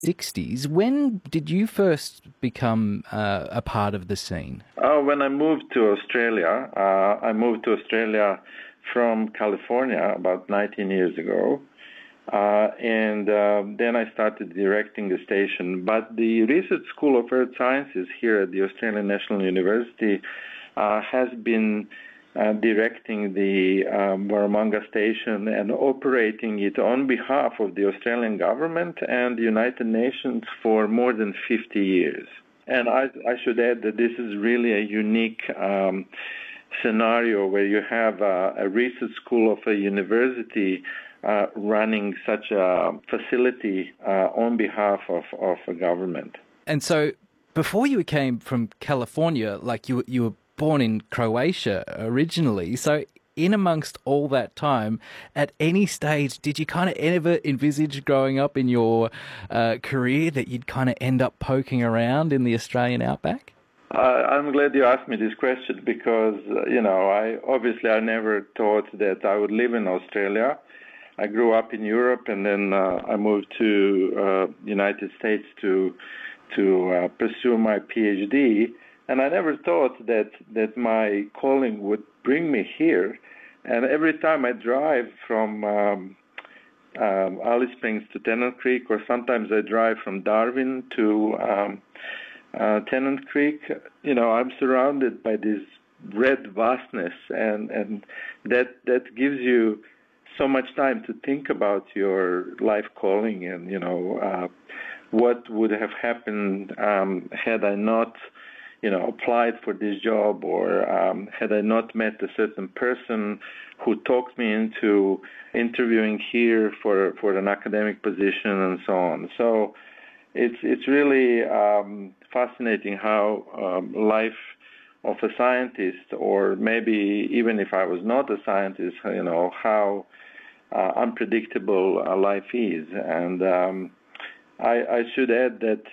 60s. When did you first become a part of the scene? When I moved to Australia, from California about 19 years ago. And then I started directing the station. But the Research School of Earth Sciences here at the Australian National University has been directing the Warramunga station and operating it on behalf of the Australian government and the United Nations for more than 50 years. And I should add that this is really a unique scenario where you have a research school of a university running such a facility on behalf of a government. And so before you came from California, like you were born in Croatia originally, so in amongst all that time, at any stage, did you kind of ever envisage growing up in your career that you'd kind of end up poking around in the Australian outback? I'm glad you asked me this question because, I never thought that I would live in Australia. I grew up in Europe and then I moved to United States to pursue my PhD. And I never thought that my calling would bring me here. And every time I drive from Alice Springs to Tennant Creek, or sometimes I drive from Darwin to Tennant Creek, I'm surrounded by this red vastness, and that gives you so much time to think about your life calling and, what would have happened had I not, applied for this job, or had I not met a certain person who talked me into interviewing here for an academic position and so on. So it's really fascinating how life of a scientist, or maybe even if I was not a scientist, how unpredictable life is. And I should add that,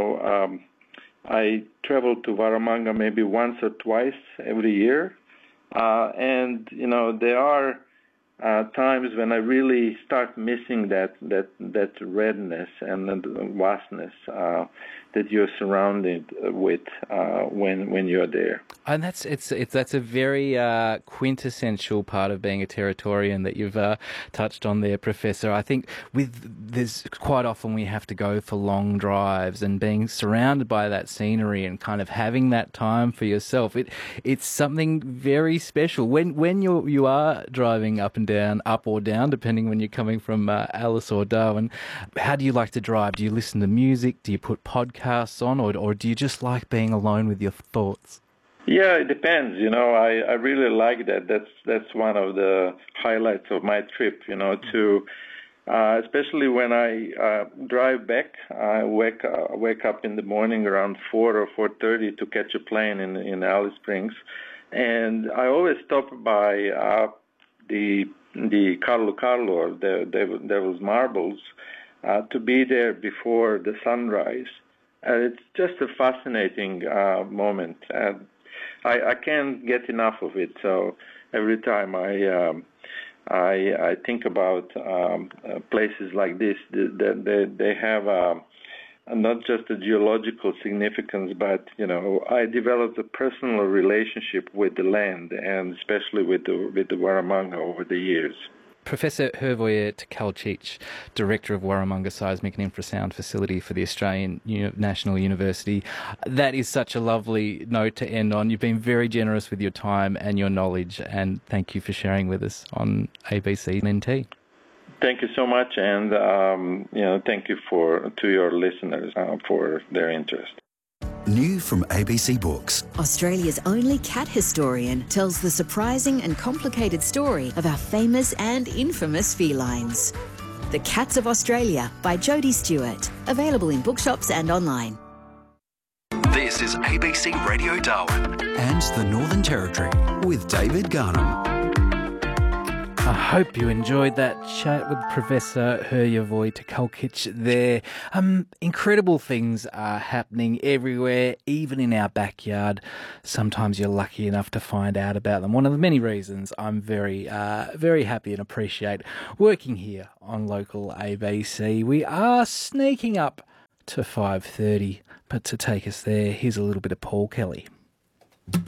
I travel to Warramunga maybe once or twice every year. And, there are times when I really start missing that redness and the vastness that you're surrounded with when you're there. And that's a very quintessential part of being a Territorian that you've touched on there, Professor. I think there's quite often we have to go for long drives, and being surrounded by that scenery and kind of having that time for yourself, it's something very special. When you are driving up or down, depending when you're coming from Alice or Darwin, how do you like to drive? Do you listen to music? Do you put podcasts on, or do you just like being alone with your thoughts? Yeah, it depends. I really like that. That's one of the highlights of my trip. To especially when I drive back, I wake up in the morning around 4 or 4:30 to catch a plane in Alice Springs, and I always stop by the Carlo Carlo, or the Devil's Marbles, to be there before the sunrise. It's just a fascinating moment. I can't get enough of it. So every time I think about places like this, they have not just a geological significance, but I developed a personal relationship with the land, and especially with the Warramunga over the years. Professor Hrvoje Tkalčić, Director of Warramunga Seismic and Infrasound Facility for the Australian National University. That is such a lovely note to end on. You've been very generous with your time and your knowledge, and thank you for sharing with us on ABC NT. Thank you so much, and thank you to your listeners for their interest. New from ABC Books. Australia's only cat historian tells the surprising and complicated story of our famous and infamous felines. The Cats of Australia by Jodie Stewart. Available in bookshops and online. This is ABC Radio Darwin and the Northern Territory with David Garnham. I hope you enjoyed that chat with Professor Hrvoje Tkalčić there. Incredible things are happening everywhere, even in our backyard. Sometimes you're lucky enough to find out about them. One of the many reasons I'm very happy and appreciate working here on local ABC. We are sneaking up to 5:30. But to take us there, here's a little bit of Paul Kelly.